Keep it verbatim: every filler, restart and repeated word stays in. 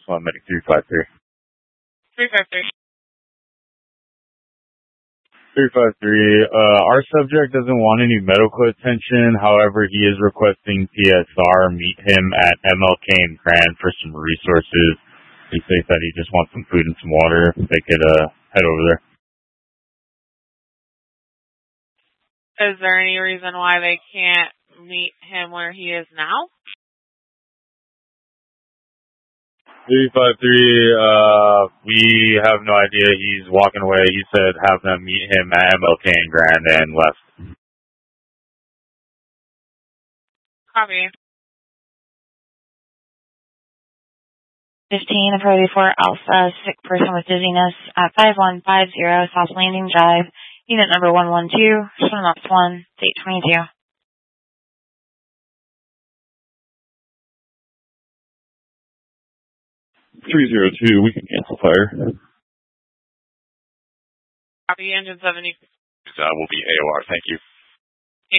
one, medic three five three. three five three. three five three, uh, our subject doesn't want any medical attention. However, he is requesting P S R meet him at M L K and Grand for some resources. He states that he just wants some food and some water. If they could, uh, head over there. Is there any reason why they can't meet him where he is now? three five three, uh, we have no idea. He's walking away. He said have them meet him at M L K and Grand and left. Copy. fifteen, Approach four Alpha, sick person with dizziness at five one five zero South Landing Drive, unit number one one two, swim up one, date twenty-two. three zero two, we can cancel fire. Copy, engine seventy. That will be A O R, thank you.